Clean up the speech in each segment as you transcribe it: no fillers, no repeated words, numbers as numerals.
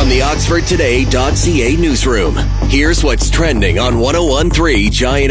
From the OxfordToday.ca newsroom, here's what's trending on 101.3 Giant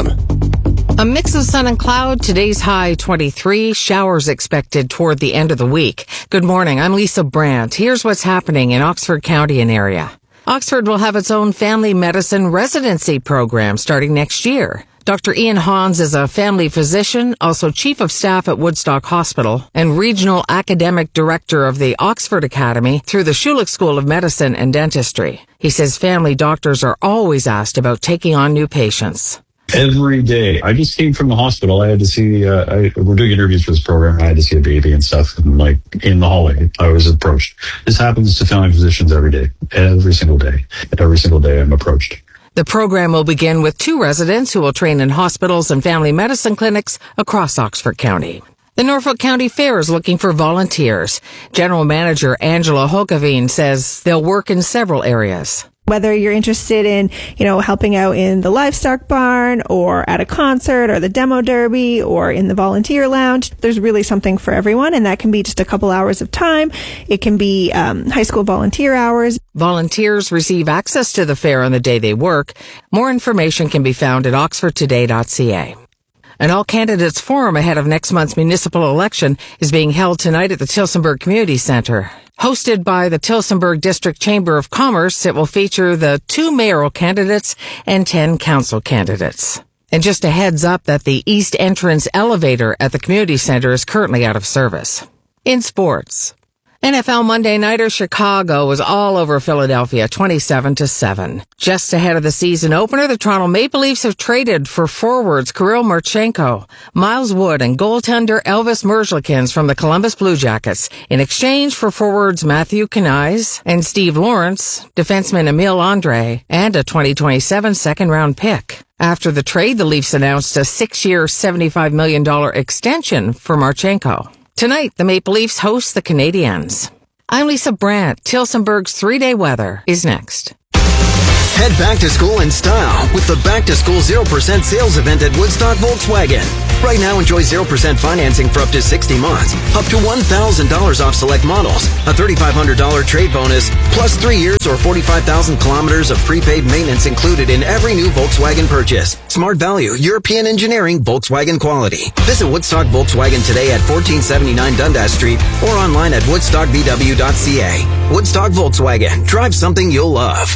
FM. A mix of sun and cloud. Today's high 23. Showers expected toward the end of the week. Good morning. I'm Lisa Brandt. Here's what's happening in Oxford County and area. Oxford will have its own family medicine residency program starting next year. Dr. Ian Hans is a family physician, also chief of staff at Woodstock Hospital, and regional academic director of the Oxford Academy through the Schulich School of Medicine and Dentistry. He says family doctors are always asked about taking on new patients. Every day. I just came from the hospital. I had to see, we're doing interviews for this program. I had to see a baby and stuff. And like in the hallway, I was approached. This happens to family physicians every day. Every single day. Every single day I'm approached. The program will begin with 2 residents who will train in hospitals and family medicine clinics across Oxford County. The Norfolk County Fair is looking for volunteers. General Manager Angela Hokavine says they'll work in several areas. Whether you're interested in, helping out in the livestock barn or at a concert or the demo derby or in the volunteer lounge, there's really something for everyone. And that can be just a couple hours of time. It can be high school volunteer hours. Volunteers receive access to the fair on the day they work. More information can be found at oxfordtoday.ca. An all-candidates forum ahead of next month's municipal election is being held tonight at the Tillsonburg Community Centre. Hosted by the Tillsonburg District Chamber of Commerce, it will feature the 2 mayoral candidates and 10 council candidates. And just a heads up that the east entrance elevator at the community center is currently out of service. In sports, NFL Monday Nighter Chicago was all over Philadelphia, 27-7. Just ahead of the season opener, the Toronto Maple Leafs have traded for forwards Kirill Marchenko, Miles Wood, and goaltender Elvis Merzlikins from the Columbus Blue Jackets in exchange for forwards Matthew Knies and Steve Lawrence, defenseman Emile Andre, and a 2027 second-round pick. After the trade, the Leafs announced a 6-year, $75 million extension for Marchenko. Tonight, the Maple Leafs host the Canadiens. I'm Lisa Brandt. Tillsonburg's 3-day weather is next. Head back to school in style with the Back to School 0% sales event at Woodstock Volkswagen. Right now, enjoy 0% financing for up to 60 months, up to $1,000 off select models, a $3,500 trade bonus, plus 3 years or 45,000 kilometers of prepaid maintenance included in every new Volkswagen purchase. Smart value, European engineering, Volkswagen quality. Visit Woodstock Volkswagen today at 1479 Dundas Street or online at woodstockbw.ca. Woodstock Volkswagen. Drive something you'll love.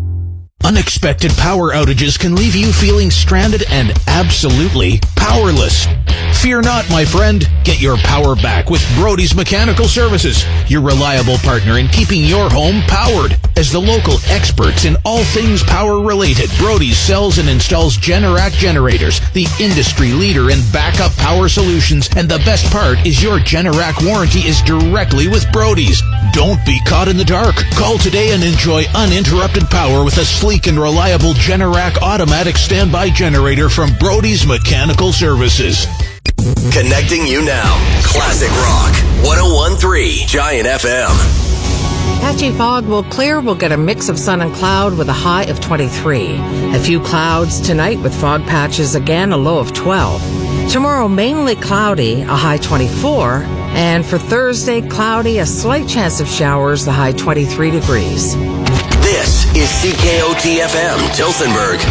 Unexpected power outages can leave you feeling stranded and absolutely powerless. Fear not, my friend. Get your power back with Brody's Mechanical Services, your reliable partner in keeping your home powered. As the local experts in all things power-related, Brody's sells and installs Generac generators, the industry leader in backup power solutions. And the best part is your Generac warranty is directly with Brody's. Don't be caught in the dark. Call today and enjoy uninterrupted power with a sleek and reliable Generac automatic standby generator from Brody's Mechanical Services. Connecting you now. Classic Rock. 101.3 Giant FM. Patchy fog will clear. We'll get a mix of sun and cloud with a high of 23. A few clouds tonight with fog patches again, a low of 12. Tomorrow, mainly cloudy, a high 24. And for Thursday, cloudy, a slight chance of showers, the high 23 degrees. This is CKOT-FM, Tillsonburg.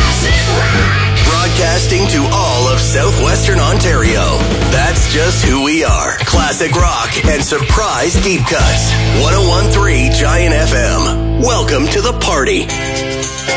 Broadcasting to all of southwestern Ontario. That's just who we are. Classic rock and surprise deep cuts. 101.3 Giant FM. Welcome to the party.